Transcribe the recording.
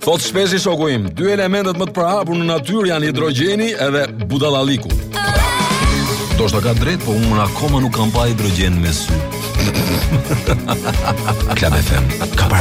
Thot shpesh i shoku im, dy elementet më të përhapur në natyrë janë hidrogjeni edhe budallalliku. Do shta ka drejt, po unë akoma nuk kam pa hidrogjen me sy. Club FM ka